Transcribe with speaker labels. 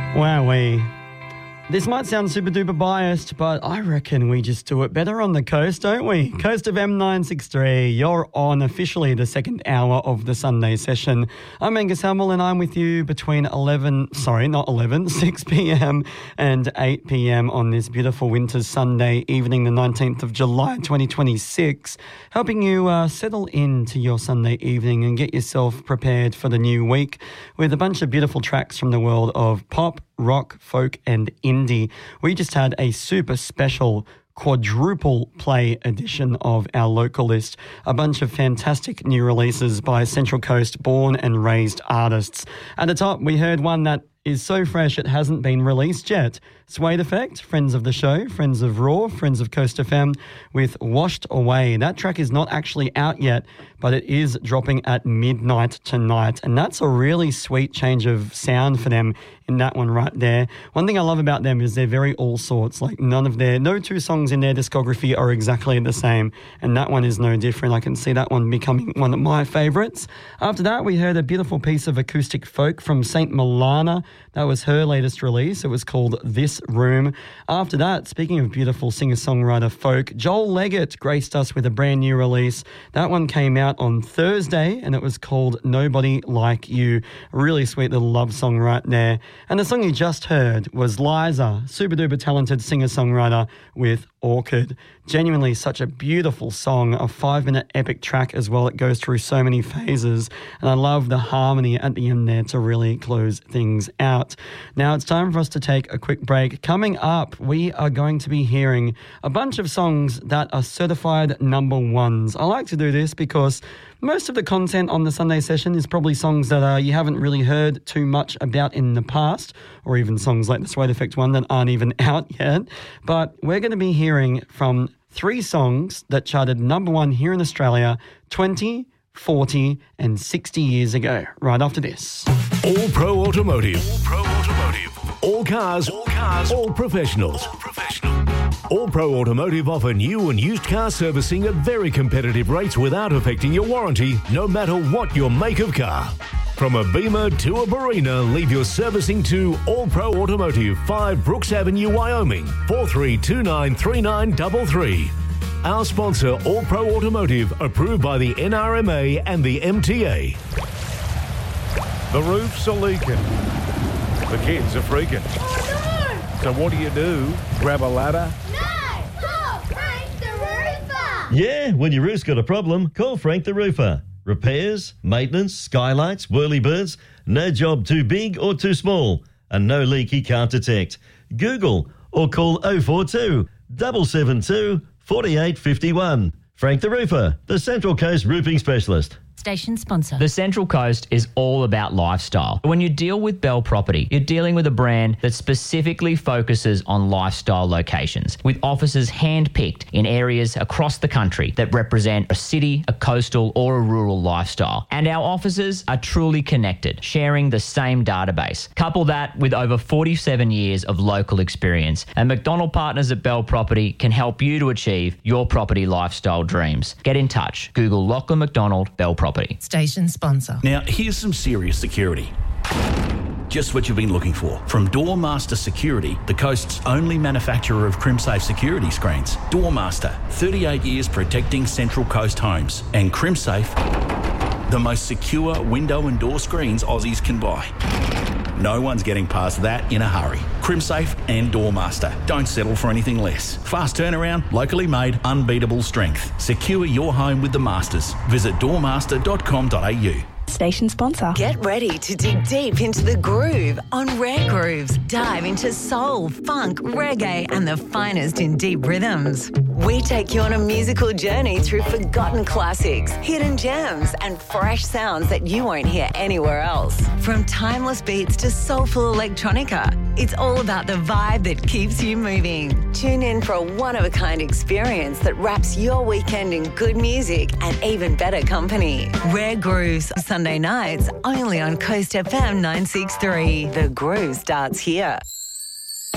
Speaker 1: Wowee. This might sound super duper biased, but I reckon we just do it better on the coast, don't we? Coast of M963, you're on officially the second hour of the Sunday session. I'm Angus Hamill and I'm with you between 6 p.m. and 8 p.m. on this beautiful winter Sunday evening, the 19th of July, 2026, helping you settle into your Sunday evening and get yourself prepared for the new week with a bunch of beautiful tracks from the world of pop, rock, folk and indie. We just had a super special quadruple play edition of our local list. A bunch of fantastic new releases by Central Coast born and raised artists. At the top, we heard one that is so fresh it hasn't been released yet. Suede Effect, friends of the show, friends of Raw, friends of Coast FM with Washed Away. That track is not actually out yet, but it is dropping at midnight tonight. And that's a really sweet change of sound for them in that one right there. One thing I love about them is they're very all sorts. Like no two songs in their discography are exactly the same. And that one is no different. I can see that one becoming one of my favourites. After that, we heard a beautiful piece of acoustic folk from Saint Milana. That was her latest release. It was called This Room. After that, speaking of beautiful singer-songwriter folk, Joel Leggett graced us with a brand new release. That one came out on Thursday and it was called Nobody Like You. A really sweet little love song right there. And the song you just heard was Liza, super duper talented singer-songwriter with Orchid. Genuinely such a beautiful song, a 5-minute epic track as well. It goes through so many phases and I love the harmony at the end there to really close things out. Now it's time for us to take a quick break. Coming up, we are going to be hearing a bunch of songs that are certified number ones. I like to do this because most of the content on the Sunday session is probably songs that you haven't really heard too much about in the past, or even songs like the Suede Effect one that aren't even out yet. But we're going to be hearing from 3 songs that charted number one here in Australia 20, 40 and 60 years ago, right after this.
Speaker 2: All Pro Automotive. All cars. All professionals. All Pro Automotive offer new and used car servicing at very competitive rates without affecting your warranty, no matter what your make of car. From a Beamer to a Barina, leave your servicing to All Pro Automotive, 5 Brooks Avenue, Wyoming, 43293933. Our sponsor, All Pro Automotive, approved by the NRMA and the MTA.
Speaker 3: The roofs are leaking. The kids are freaking.
Speaker 4: Oh, no!
Speaker 3: So what do? Grab a ladder?
Speaker 4: No! Call Frank the Roofer!
Speaker 5: Yeah, when your roof's got a problem, call Frank the Roofer. Repairs, maintenance, skylights, whirlybirds, no job too big or too small, and no leak he can't detect. Google or call 042 772 4851. Frank the Roofer, the Central Coast Roofing Specialist.
Speaker 6: Station sponsor.
Speaker 7: The Central Coast is all about lifestyle. When you deal with Bell Property, you're dealing with a brand that specifically focuses on lifestyle locations, with offices hand-picked in areas across the country that represent a city, a coastal or a rural lifestyle. And our offices are truly connected, sharing the same database. Couple that with over 47 years of local experience, and McDonald Partners at Bell Property can help you to achieve your property lifestyle dreams. Get in touch. Google Lachlan McDonald Bell Property.
Speaker 6: Station sponsor.
Speaker 8: Now, here's some serious security. Just what you've been looking for. From Doormaster Security, the coast's only manufacturer of CrimSafe security screens. Doormaster, 38 years protecting Central Coast homes. And CrimSafe, the most secure window and door screens Aussies can buy. No one's getting past that in a hurry. CrimSafe and Doormaster. Don't settle for anything less. Fast turnaround, locally made, unbeatable strength. Secure your home with the Masters. Visit doormaster.com.au.
Speaker 9: Station sponsor.
Speaker 10: Get ready to dig deep into the groove on Rare Grooves. Dive into soul, funk, reggae, and the finest in deep rhythms. We take you on a musical journey through forgotten classics, hidden gems, and fresh sounds that you won't hear anywhere else. From timeless beats to soulful electronica, it's all about the vibe that keeps you moving. Tune in for a one-of-a-kind experience that wraps your weekend in good music and even better company. Rare Grooves, Sunday nights, only on Coast FM 963. The groove starts here.